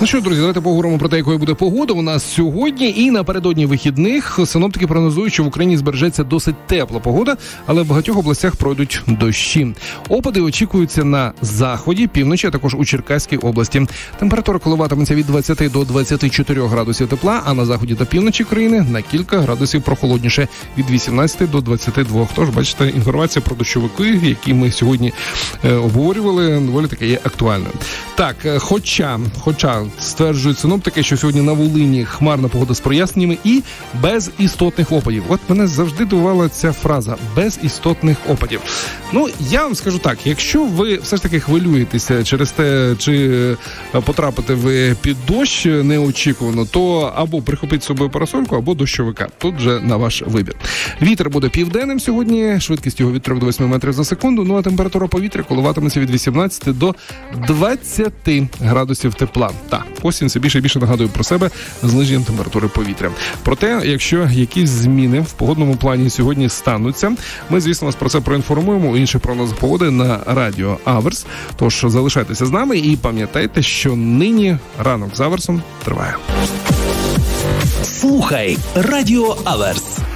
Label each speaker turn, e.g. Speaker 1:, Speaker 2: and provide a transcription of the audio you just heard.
Speaker 1: Ну що, друзі, давайте поговоримо про те, якою буде погода у нас сьогодні. І напередодні вихідних синоптики прогнозують, що в Україні збережеться досить тепла погода, але в багатьох областях пройдуть дощі. Опади очікуються на заході, півночі, а також у Черкаській області. Температура коливатиметься від 20 до 24 градусів тепла, а на заході та півночі країни на кілька градусів прохолодніше, від 18 до 22. Тож, бачите, інформація про дощовики, які ми сьогодні обговорювали, доволі таки є актуальною. Так, хоча стверджують синоптики, що сьогодні на Волині хмарна погода з проясненнями і без істотних опадів. От мене завжди дивувала ця фраза «без істотних опадів». Ну, я вам скажу так, якщо ви все ж таки хвилюєтеся через те, чи потрапите ви під дощ неочікувано, то або прихопіть з собою парасольку, або дощовика. Тут вже на ваш вибір. Вітер буде південним сьогодні, швидкість його від 3 до 8 метрів за секунду, ну а температура повітря коливатиметься від 18 до 20 градусів тепла. Так, осінь все більше і більше нагадує про себе зниженням температури повітря. Проте, якщо якісь зміни в погодному плані сьогодні стануться, ми, звісно, вас про це проінформуємо у інших прогнозах погоди на радіо Аверс. Тож залишайтеся з нами і пам'ятайте, що нині ранок з Аверсом триває.
Speaker 2: Слухай Радіо Аверс.